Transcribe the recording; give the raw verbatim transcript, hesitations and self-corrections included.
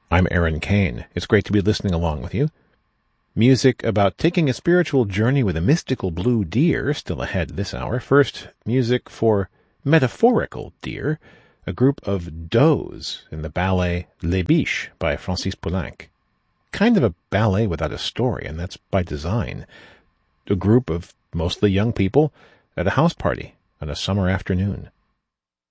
I'm Aaron Kane. It's great to be listening along with you. Music about taking a spiritual journey with a mystical blue deer still ahead this hour. First, music for Metaphorical Deer, a group of does in the ballet Les Biches by Francis Poulenc. Kind of a ballet without a story, and that's by design. A group of mostly young people at a house party on a summer afternoon.